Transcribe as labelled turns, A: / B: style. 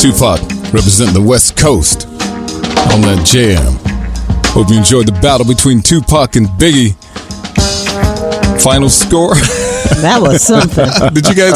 A: Tupac representing the West Coast on that jam. Hope you enjoyed the battle between Tupac and Biggie. Final score?
B: That was something.
A: Did you guys